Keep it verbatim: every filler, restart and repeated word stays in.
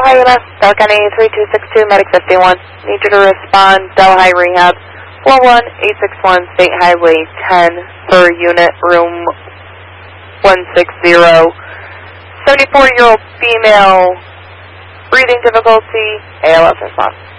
Hi, E M S, Delcounty three two six two, Medic fifty-one. Need you to respond, Delhi Rehab, four one eight six one, State Highway ten, for unit room one six zero. seventy-four-year-old female, breathing difficulty, A L S response.